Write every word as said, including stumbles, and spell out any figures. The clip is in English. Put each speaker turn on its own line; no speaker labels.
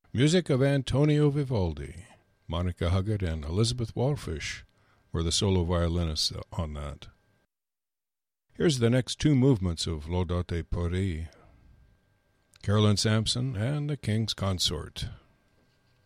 Music of Antonio Vivaldi. Monica Huggett and Elizabeth Wallfish were the solo violinists on that. Here's the next two movements of Laudate Paris. Carolyn Sampson and the King's Consort.